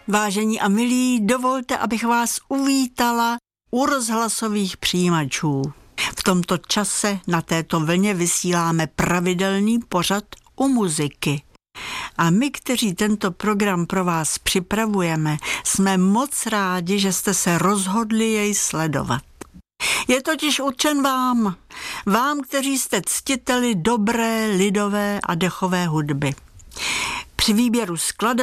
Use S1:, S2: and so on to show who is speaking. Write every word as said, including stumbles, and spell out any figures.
S1: Vážení a milí, dovolte, abych vás uvítala u rozhlasových přijímačů. V tomto čase na této vlně vysíláme pravidelný pořad u muziky. A my, kteří tento program pro vás připravujeme, jsme moc rádi, že jste se rozhodli jej sledovat. Je totiž určen vám, vám, kteří jste ctiteli dobré, lidové a dechové hudby. Při výběru skladeb